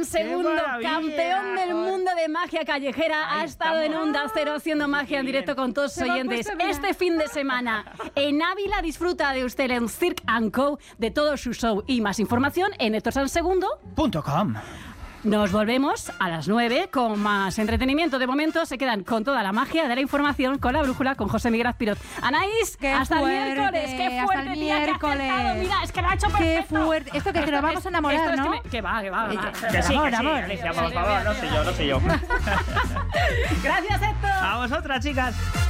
Segundo, campeón del mundo de magia callejera, ha estado en Onda Cero haciendo magia en directo con todos sus oyentes. Este fin de semana en Ávila disfruta de usted en Cirque & Co. de todo su show y más información en hectorsansegundo.com. Nos volvemos a las 9 con más entretenimiento. De momento se quedan con toda la magia de la información con la brújula con José Miguel Azpirot. Anaís, hasta el miércoles. Qué fuerte, tía, que ha acertado. Mira, es que lo ha hecho perfecto. Qué fuerte. Esto que nos vamos a enamorar, ¿no? Que va. Que sí, Alicia, por favor, no sé yo. Gracias, Héctor. A vosotras, chicas.